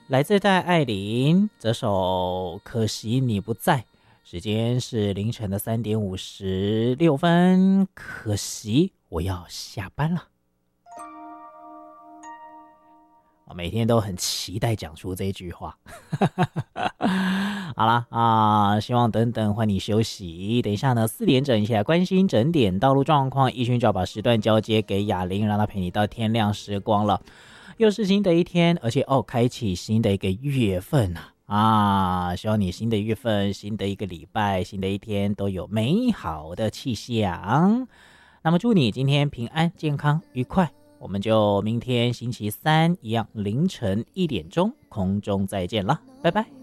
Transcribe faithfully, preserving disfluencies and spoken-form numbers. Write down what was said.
来自戴爱玲这首可惜你不在，时间是凌晨的三点五十六分，可惜我要下班了。我每天都很期待讲出这句话。好啦啊，希望等等换你休息。等一下呢，四点整一起来关心整点道路状况。一勋就要把时段交接给雅玲，让她陪你到天亮时光了。又是新的一天，而且哦，开启新的一个月份啊！啊，希望你新的月份、新的一个礼拜、新的一天都有美好的气象。那么祝你今天平安、健康、愉快。我们就明天星期三一样凌晨一点钟空中再见了，拜拜。